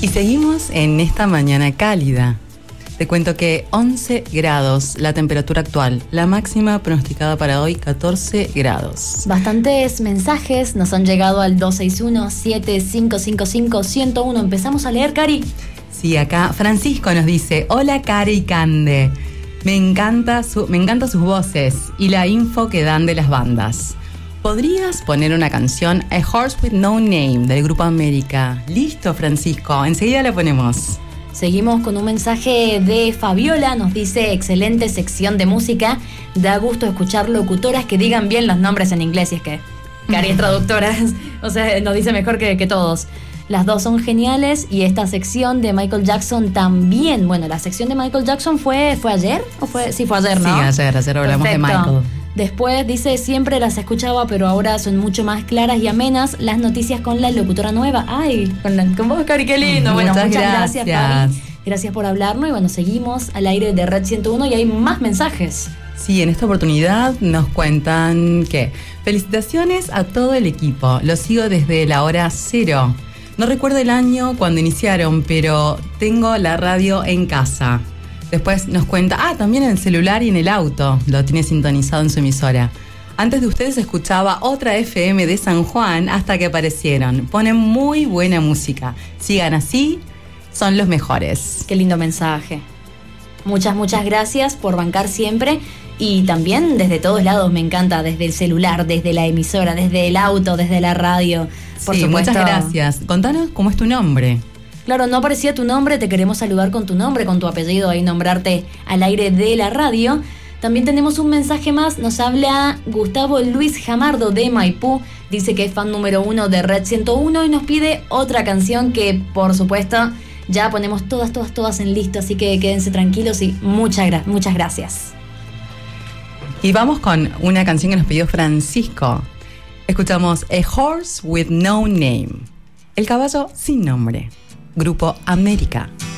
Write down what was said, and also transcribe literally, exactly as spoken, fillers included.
Y seguimos en esta mañana cálida. Te cuento que once grados la temperatura actual, la máxima pronosticada para hoy catorce grados. Bastantes mensajes nos han llegado al dos seis uno, siete cinco cinco cinco, uno cero uno. Empezamos a leer, Cari. Sí, acá Francisco nos dice: hola Cari y Cande, me encanta su, me encantan sus voces y la info que dan de las bandas. ¿Podrías poner una canción, A Horse with No Name, del Grupo América? Listo, Francisco, enseguida la ponemos. Seguimos con un mensaje de Fabiola, nos dice: excelente sección de música, da gusto escuchar locutoras que digan bien los nombres en inglés, y es que Cari es traductora, o sea, nos dice mejor que, que todos. Las dos son geniales y esta sección de Michael Jackson también. Bueno, la sección de Michael Jackson fue, ¿fue ayer? ¿O fue? Sí, fue ayer, ¿no? Sí, ayer, ayer hablamos Perfecto. de Michael. Después dice: siempre las escuchaba, pero ahora son mucho más claras y amenas las noticias con la locutora nueva. Ay, con, la, con vos, Cari, qué lindo. Bueno, muchas, muchas gracias, gracias, Cari. Gracias por hablarnos. Y bueno, seguimos al aire de Red ciento uno y hay más mensajes. Sí, en esta oportunidad nos cuentan que felicitaciones a todo el equipo. Los sigo desde la hora cero. No recuerdo el año cuando iniciaron, pero tengo la radio en casa. Después nos cuenta, ah, también en el celular y en el auto, lo tiene sintonizado en su emisora. Antes de ustedes escuchaba otra F M de San Juan hasta que aparecieron. Ponen muy buena música. Sigan así, son los mejores. Qué lindo mensaje. Muchas, muchas gracias por bancar siempre. Y también desde todos lados me encanta, desde el celular, desde la emisora, desde el auto, desde la radio. Por sí, supuesto. Muchas gracias. Contanos cómo es tu nombre. Claro, no aparecía tu nombre, te queremos saludar con tu nombre, con tu apellido y nombrarte al aire de la radio. También tenemos un mensaje más, nos habla Gustavo Luis Jamardo de Maipú, dice que es fan número uno de Red ciento uno y nos pide otra canción que, por supuesto, ya ponemos todas, todas, todas en listo, así que quédense tranquilos y muchas, gra- muchas gracias. Y vamos con una canción que nos pidió Francisco. Escuchamos A Horse with No Name, el caballo sin nombre. Grupo América.